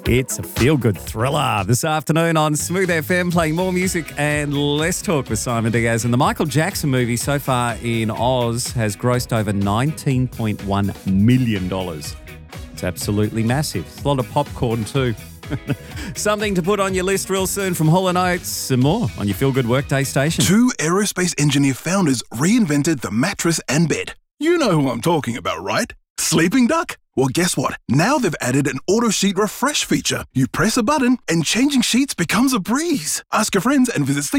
It's a feel-good thriller this afternoon on Smooth FM, playing more music and less talk with Simon Diaz. And the Michael Jackson movie so far in Oz has grossed over $19.1 million. It's absolutely massive. It's a lot of popcorn too. Something to put on your list real soon from Hall & Oates and more on your feel-good workday station. Two aerospace engineer founders reinvented the mattress and bed. You know who I'm talking about, right? Sleeping Duck? Well, guess what? Now they've added an auto sheet refresh feature. You press a button and changing sheets becomes a breeze. Ask your friends and visit